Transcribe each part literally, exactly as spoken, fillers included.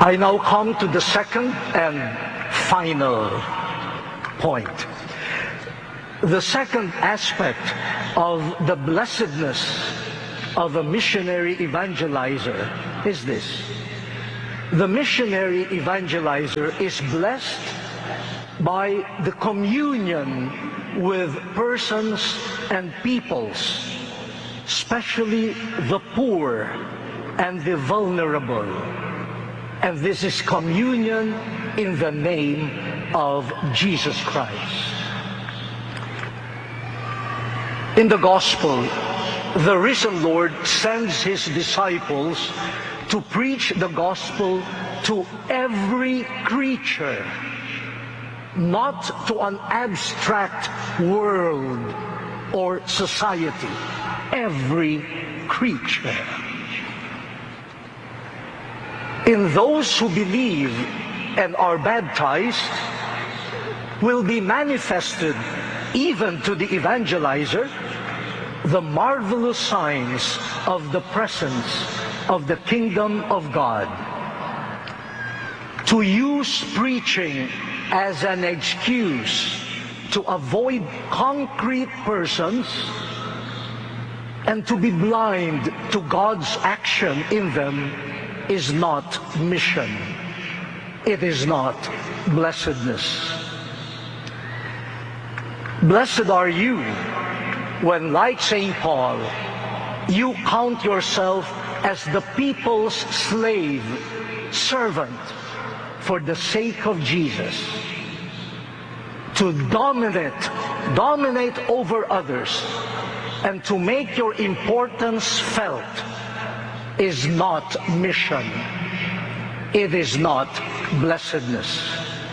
I now come to the second and final point. The second aspect of the blessedness of a missionary evangelizer is this. The missionary evangelizer is blessed by the communion with persons and peoples, especially the poor and the vulnerable. And this is communion in the name of Jesus Christ. In the gospel, the risen Lord sends his disciples to preach the gospel to every creature, not to an abstract world or society. Every creature. In those who believe and are baptized will be manifested, even to the evangelizer, the marvelous signs of the presence of the kingdom of God. To use preaching as an excuse to avoid concrete persons and to be blind to God's action in them is not mission. It is not blessedness. Blessed are you when, like Saint Paul, you count yourself as the people's slave, servant, for the sake of Jesus. To dominate, dominate over others, and to make your importance felt is not mission. It is not blessedness.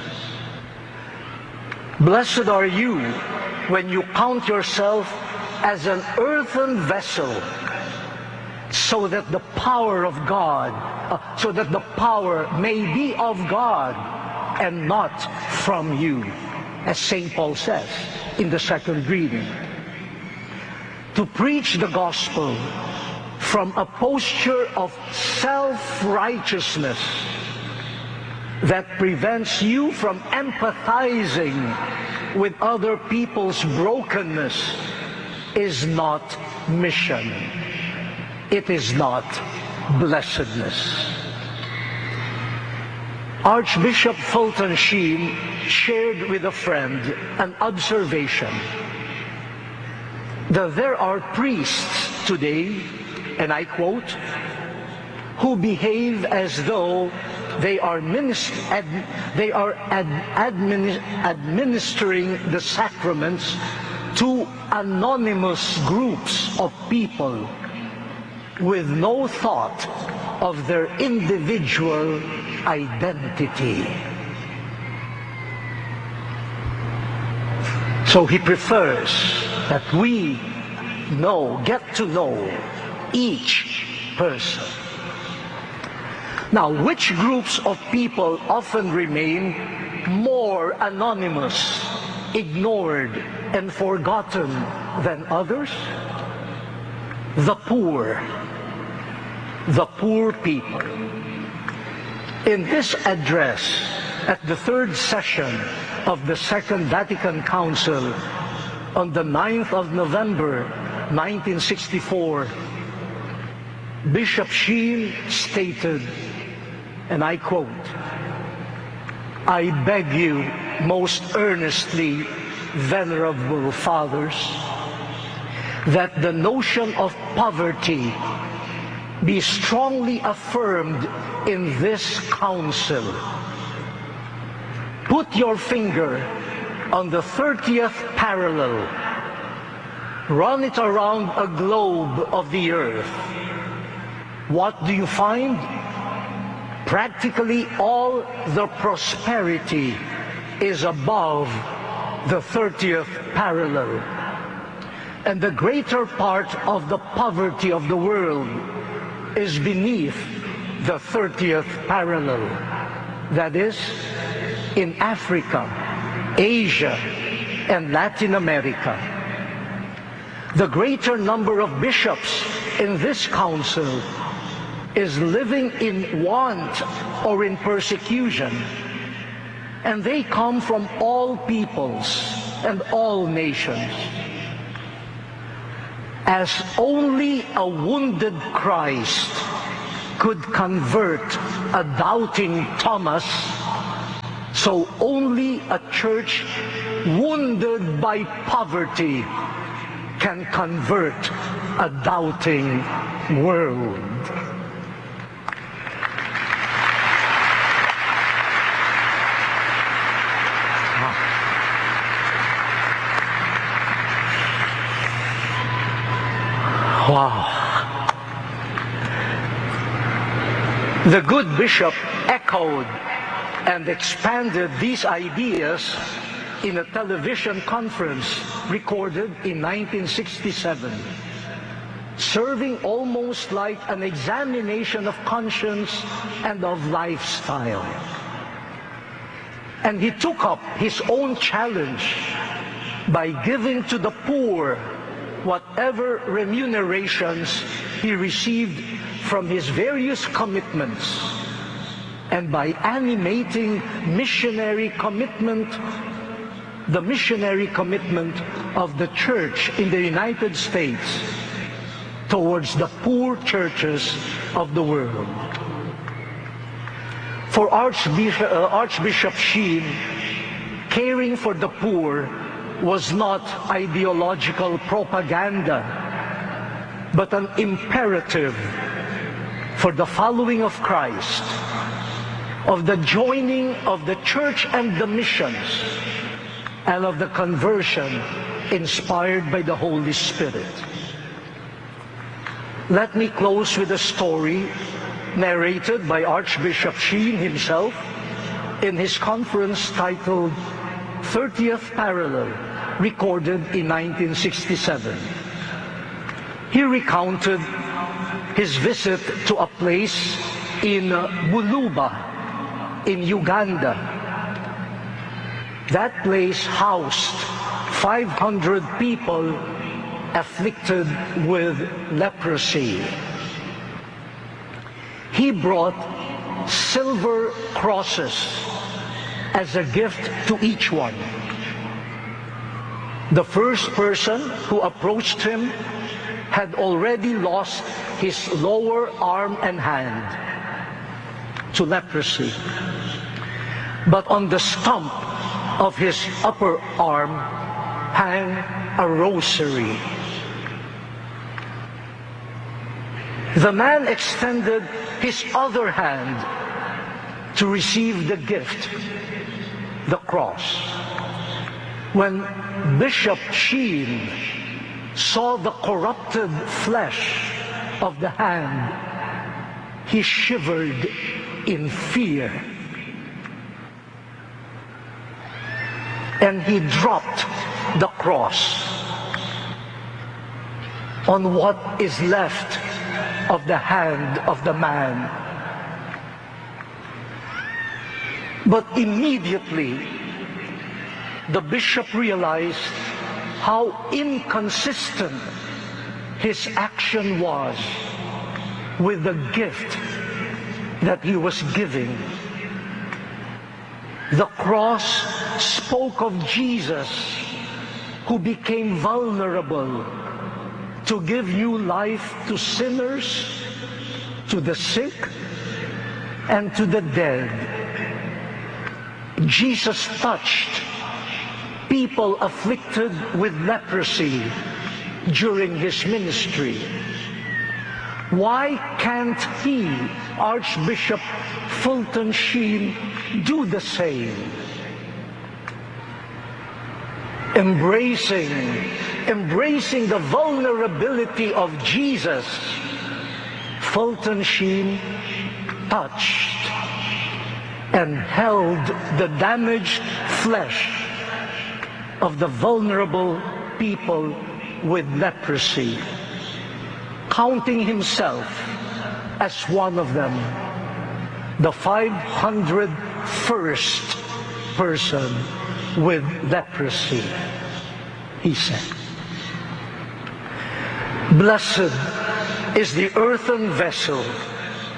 Blessed are you when you count yourself as an earthen vessel, so that the power of God, uh, so that the power may be of God and not from you, as Saint Paul says in the second reading. To preach the gospel from a posture of self-righteousness that prevents you from empathizing with other people's brokenness is not mission. It is not blessedness. Archbishop Fulton Sheen shared with a friend an observation that there are priests today, and I quote, who behave as though they are, minist ad they are ad admin administering the sacraments to anonymous groups of people with no thought of their individual identity. So he prefers that we know, get to know each person. Now, which groups of people often remain more anonymous, ignored, and forgotten than others? The poor. The poor people. In this address at the third session of the Second Vatican Council on the ninth of November nineteen sixty-four, Bishop Sheen stated, and I quote, "I beg you most earnestly, venerable fathers, that the notion of poverty be strongly affirmed in this council. Put your finger on the thirtieth parallel. Run it around a globe of the earth. What do you find? Practically all the prosperity is above the thirtieth parallel. And the greater part of the poverty of the world is beneath the thirtieth parallel. That is, in Africa, Asia, and Latin America. The greater number of bishops in this council is living in want or in persecution, and they come from all peoples and all nations. As only a wounded Christ could convert a doubting Thomas, so only a church wounded by poverty can convert a doubting world. Wow. The good bishop echoed and expanded these ideas in a television conference recorded in nineteen sixty-seven, serving almost like an examination of conscience and of lifestyle. And he took up his own challenge by giving to the poor whatever remunerations he received from his various commitments, and by animating missionary commitment, the missionary commitment of the church in the United States towards the poor churches of the world. For Archbishop, uh, Archbishop Sheen, caring for the poor was not ideological propaganda, but an imperative for the following of Christ, of the joining of the church and the missions, and of the conversion inspired by the Holy Spirit. Let me close with a story narrated by Archbishop Sheen himself in his conference titled thirtieth Parallel, recorded in nineteen sixty-seven. He recounted his visit to a place in Buluba, in Uganda. That place housed five hundred people afflicted with leprosy. He brought silver crosses as a gift to each one. The first person who approached him had already lost his lower arm and hand to leprosy, but on the stump of his upper arm hung a rosary. The man extended his other hand to receive the gift, the cross. When Bishop Sheen saw the corrupted flesh of the hand, he shivered in fear, and he dropped the cross on what is left of the hand of the man. But immediately, the bishop realized how inconsistent his action was with the gift that he was giving. The cross spoke of Jesus, who became vulnerable to give new life to sinners, to the sick, and to the dead. Jesus touched people afflicted with leprosy during his ministry. Why can't he, Archbishop Fulton Sheen, do the same? Embracing, embracing the vulnerability of Jesus, Fulton Sheen touched and held the damaged flesh of the vulnerable people with leprosy, counting himself as one of them, the five hundred first person with leprosy. He said, "Blessed is the earthen vessel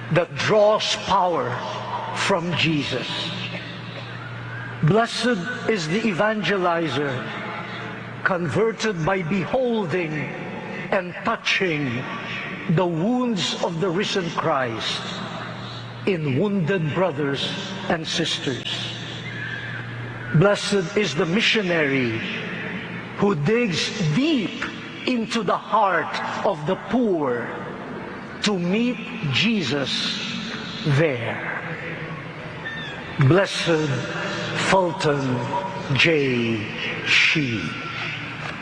that draws power from Jesus. Blessed is the evangelizer, converted by beholding and touching the wounds of the risen Christ in wounded brothers and sisters. Blessed is the missionary who digs deep into the heart of the poor to meet Jesus there. Blessed Fulton J. Sheen.